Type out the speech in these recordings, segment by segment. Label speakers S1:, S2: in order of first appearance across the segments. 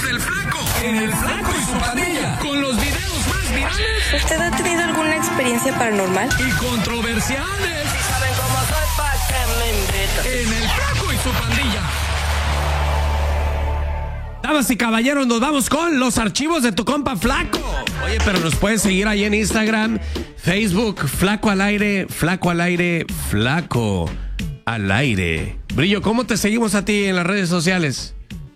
S1: del Flaco. En el Flaco y su pandilla. Con los videos más virales.
S2: ¿Usted ha tenido alguna experiencia paranormal?
S1: Y controversiales.
S3: Si saben cómo soy, ¿pa' qué me invitan?
S1: En el Flaco y su pandilla.
S4: Damas y caballeros, nos vamos con los archivos de tu compa Flaco. Oye, pero nos puedes seguir ahí en Instagram, Facebook, Flaco al aire, Flaco al aire, Flaco al aire. Brillo, ¿cómo te seguimos a ti en las redes sociales?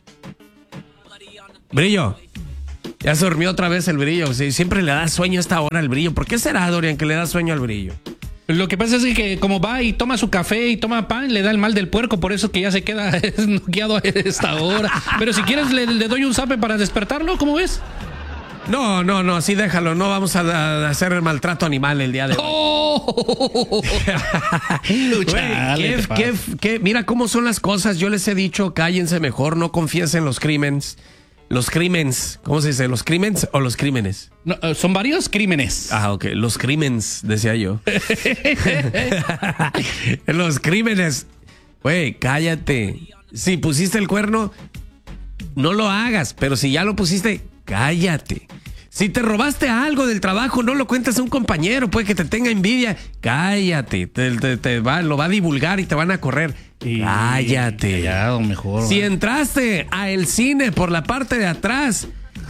S4: Brillo, ya se durmió otra vez el Brillo. Sí, siempre le da sueño a esta hora al Brillo. ¿Por qué será, Dorian, que le da sueño al Brillo?
S5: Lo que pasa es que como va y toma su café y toma pan, le da el mal del puerco, por eso que ya se queda noqueado a esta hora. Pero si quieres le doy un zape para despertarlo, ¿cómo ves?
S4: No, así déjalo. No vamos a hacer el maltrato animal el día de hoy.
S5: ¡Oh!
S4: Güey, ¿qué? Mira cómo son las cosas. Yo les he dicho, cállense mejor, no confíes en los crímenes. Los crímenes, ¿cómo se dice? ¿Los crímenes o los crímenes?
S5: No, son varios crímenes.
S4: Ah, ok, los crímenes, decía yo. Los crímenes. Güey, cállate. Si pusiste el cuerno, no lo hagas, pero si ya lo pusiste, cállate. Si te robaste algo del trabajo, no lo cuentes a un compañero, puede que te tenga envidia. Cállate, lo va a divulgar y te van a correr. Cállate.
S5: Callado, mejor.
S4: Si entraste al cine por la parte de atrás,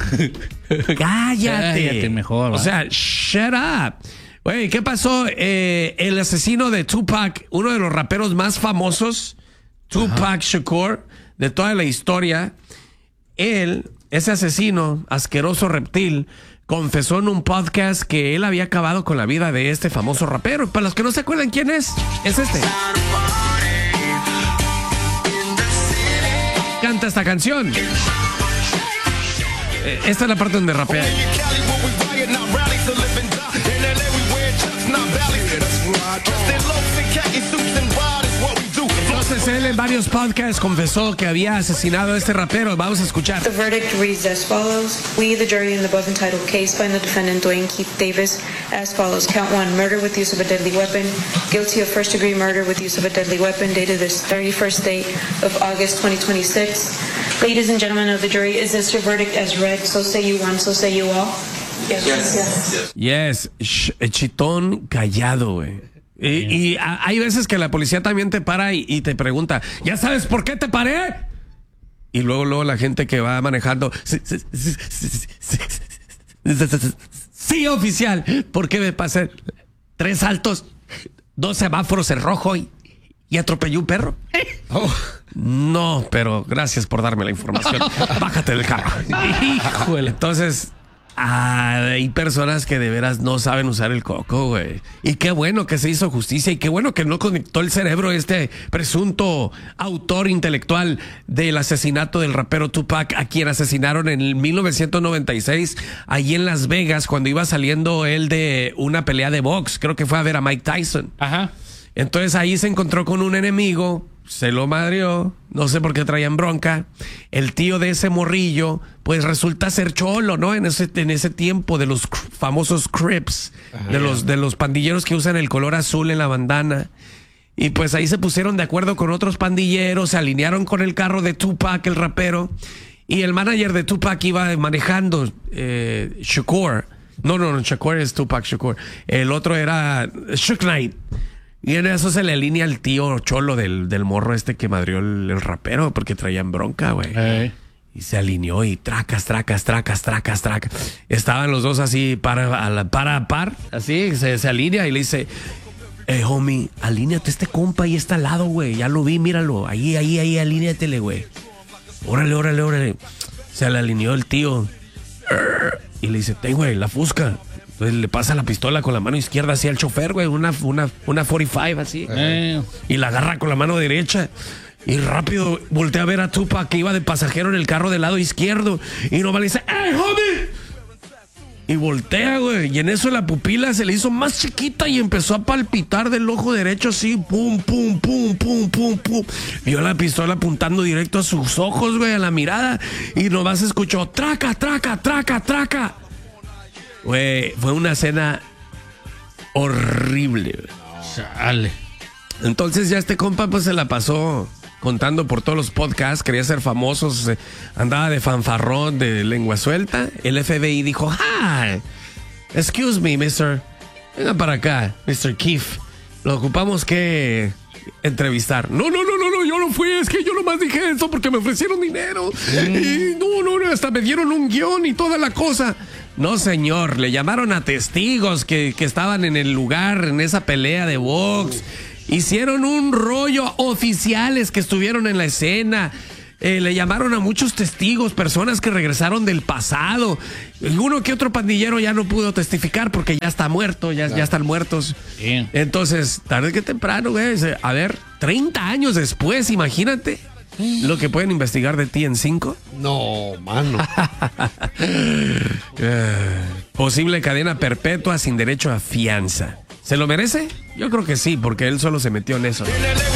S4: cállate.
S5: Mejor.
S4: O sea, shut up. Güey, ¿qué pasó? El asesino de Tupac, uno de los raperos más famosos, Tupac Shakur, de toda la historia, ese asesino, asqueroso reptil, confesó en un podcast que él había acabado con la vida de este famoso rapero. Para los que no se acuerdan quién es este. Canta esta canción. Esta es la parte donde rapea. Entonces él en varios podcasts confesó que había asesinado a este rapero. Vamos a escuchar.
S2: The verdict reads as follows. We, the jury in the above entitled case, find the defendant Dwayne Keith Davis as follows. Count 1, murder with use of a deadly weapon. Guilty of first-degree murder with use of a deadly weapon, dated this 31st day of August 2026. Ladies and gentlemen of the jury, is this your verdict as read? So say you one, so say you all. Yes.
S4: Chitón callado, güey. Y hay veces que la policía también te para y te pregunta, ¿ya sabes por qué te paré? Y luego la gente que va manejando, sí, oficial, ¿por qué me pasé 3 saltos, 2 semáforos en rojo y atropellé un perro? No, pero gracias por darme la información. Bájate del carro. Híjole. Entonces, hay personas que de veras no saben usar el coco, güey. Y qué bueno que se hizo justicia y qué bueno que no conectó el cerebro este presunto autor intelectual del asesinato del rapero Tupac, a quien asesinaron en 1996 allí en Las Vegas cuando iba saliendo él de una pelea de box. Creo que fue a ver a Mike Tyson.
S5: Ajá.
S4: Entonces ahí se encontró con un enemigo, se lo madrió, no sé por qué traían bronca. El tío de ese morrillo, pues resulta ser cholo, ¿no? En ese tiempo de los famosos Crips, de los pandilleros que usan el color azul en la bandana. Y pues ahí se pusieron de acuerdo con otros pandilleros, se alinearon con el carro de Tupac, el rapero, y el manager de Tupac iba manejando, Shakur. No, Shakur es Tupac Shakur. El otro era Suge Knight. Y en eso se le alinea el tío cholo del morro este que madrió el rapero porque traían bronca, güey. Y se alineó y tracas. Estaban los dos así para par, así, se alinea y le dice, homie, alíneate este compa ahí está al lado, güey. Ya lo vi, míralo. Ahí, alíneatele, güey. Órale. Se le alineó el tío. Y le dice, güey, la fusca. Entonces le pasa la pistola con la mano izquierda así al chofer, güey, una 45 así. Y la agarra con la mano derecha. Y rápido voltea a ver a Tupac que iba de pasajero en el carro del lado izquierdo. Y nomás le dice, ¡hey, homie! Y voltea, güey. Y en eso la pupila se le hizo más chiquita y empezó a palpitar del ojo derecho así. Pum. Vio la pistola apuntando directo a sus ojos, güey, a la mirada. Y nomás escuchó, traca. Güey, fue una escena horrible, güey.
S5: Chale.
S4: Entonces ya este compa pues se la pasó contando por todos los podcasts, quería ser famoso, andaba de fanfarrón, de lengua suelta. El FBI dijo, hi, excuse me, mister, venga para acá, Mr. Keefe, lo ocupamos que entrevistar. No, yo no fui, es que yo nomás dije eso porque me ofrecieron dinero. Y no, hasta me dieron un guión y toda la cosa. No, señor, le llamaron a testigos que estaban en el lugar, en esa pelea de box. Hicieron un rollo, oficiales que estuvieron en la escena. Le llamaron a muchos testigos, personas que regresaron del pasado. Uno que otro pandillero ya no pudo testificar porque ya está muerto, ya están muertos.
S5: Bien.
S4: Entonces, tarde que temprano, güey. A ver, 30 años después, imagínate lo que pueden investigar de ti en 5.
S6: No, mano.
S4: Posible cadena perpetua sin derecho a fianza. ¿Se lo merece? Yo creo que sí, porque él solo se metió en eso.